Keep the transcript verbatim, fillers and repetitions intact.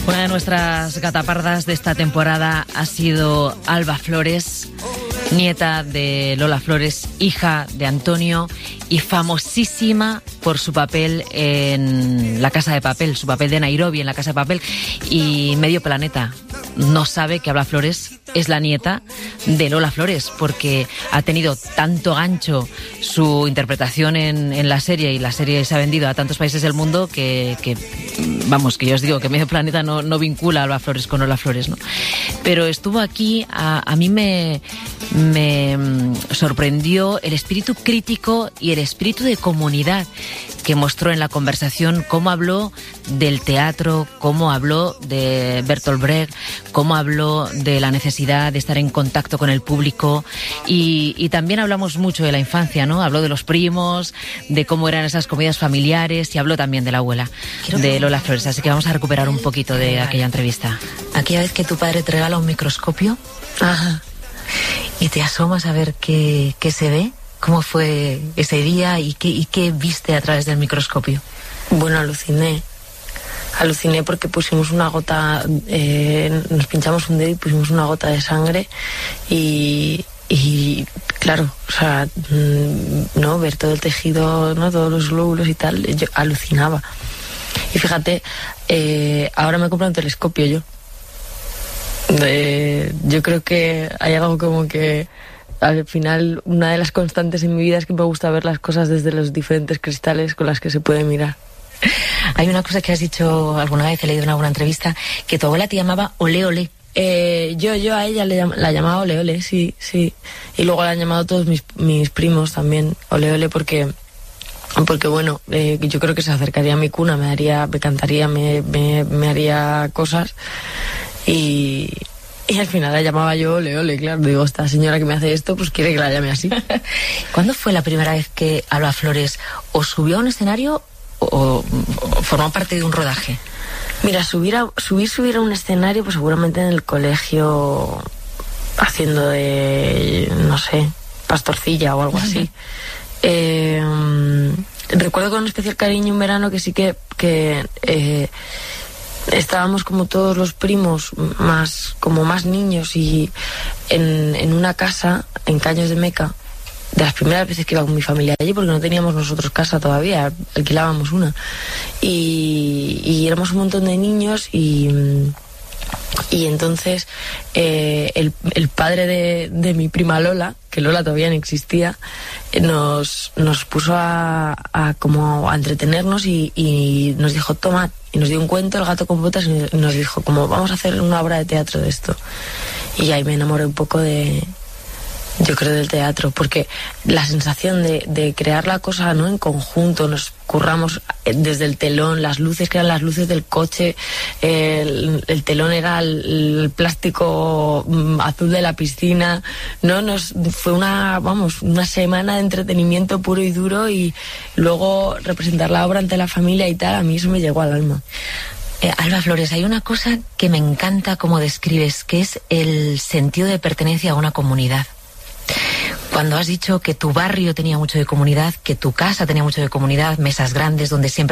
Una de nuestras gatapardas de esta temporada ha sido Alba Flores, nieta de Lola Flores, hija de Antonio y famosísima por su papel en La Casa de Papel, su papel de Nairobi en La Casa de Papel. Y medio planeta no sabe que Alba Flores es la nieta de Lola Flores, porque ha tenido tanto gancho su interpretación en, en la serie, y la serie se ha vendido a tantos países del mundo que, que vamos, que yo os digo que medio planeta no, no vincula a Alba Flores con Lola Flores, ¿no? Pero estuvo aquí, a, a mí me, me sorprendió el espíritu crítico y el espíritu de comunidad que mostró en la conversación, cómo habló del teatro, cómo habló de Bertolt Brecht, cómo habló de la necesidad de estar en contacto con el público, y, y también hablamos mucho de la infancia, ¿no? Habló de los primos, de cómo eran esas comidas familiares, y habló también de la abuela, Quiero de Lola Flores, así que vamos a recuperar un poquito de aquella entrevista. Aquella vez que tu padre te regala un microscopio, ajá, y te asomas a ver qué, qué se ve. ¿Cómo fue ese día y qué, y qué viste a través del microscopio? Bueno, aluciné. Aluciné porque pusimos una gota, eh, nos pinchamos un dedo y pusimos una gota de sangre y, y claro, o sea, no, ver todo el tejido, no, todos los glóbulos y tal, yo alucinaba. Y fíjate, eh, ahora me compré un telescopio yo. Eh, yo creo que hay algo como que al final, una de las constantes en mi vida es que me gusta ver las cosas desde los diferentes cristales con las que se puede mirar. Hay una cosa que has dicho alguna vez, he leído en alguna entrevista, que tu abuela te llamaba Ole Ole. Eh, yo yo a ella le llam- la llamaba Ole Ole, sí, sí. Y luego la han llamado todos mis, mis primos también Ole Ole porque, porque bueno, eh, yo creo que se acercaría a mi cuna, me haría, me cantaría, me, me, me haría cosas y... Y al final la llamaba yo Ole Ole, claro. Digo, esta señora que me hace esto, pues quiere que la llame así. ¿Cuándo fue la primera vez que Alba Flores o subió a un escenario o, o, o formó parte de un rodaje? Mira, subir, a, subir, subir a un escenario, pues seguramente en el colegio, haciendo de, no sé, pastorcilla o algo así. eh, recuerdo con un especial cariño un verano que sí que... que eh, estábamos como todos los primos más como más niños y en, en una casa en Caños de Meca, de las primeras veces que iba con mi familia allí porque no teníamos nosotros casa todavía, alquilábamos una y, y éramos un montón de niños y y entonces eh, el, el padre de, de mi prima Lola, que Lola todavía no existía, nos, nos puso a, a como a entretenernos y, y nos dijo, toma, y nos dio un cuento, El gato con botas, y nos dijo como vamos a hacer una obra de teatro de esto. Y ahí me enamoré un poco de, yo creo, del teatro, porque la sensación de, de crear la cosa, ¿no?, en conjunto, nos curramos desde el telón, las luces que eran las luces del coche, el, el telón era el, el plástico azul de la piscina, ¿no? Nos fue una, vamos, una semana de entretenimiento puro y duro, y luego representar la obra ante la familia y tal, a mí eso me llegó al alma. Eh, Alba Flores, hay una cosa que me encanta cómo describes, que es el sentido de pertenencia a una comunidad. Cuando has dicho que tu barrio tenía mucho de comunidad, que tu casa tenía mucho de comunidad, mesas grandes donde siempre